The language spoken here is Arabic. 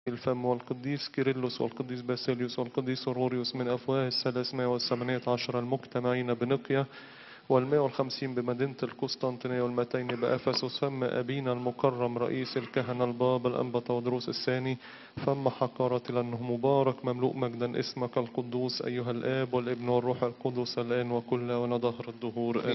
الفم، والقديس كيرلس، والقديس باسيليوس، والقديس أوروريوس، من أفواه 318 المجتمعين بنقية، 150 بمدينة القسطنطينية، 200 بأفسس. فم أبينا المكرم رئيس الكهنة البابا الأنبا تودروس الثاني، فم حقارة لأنه مبارك مملوء مجدا اسمك القدوس أيها الآب والابن والروح القدس الآن وكل ظهر الدهور.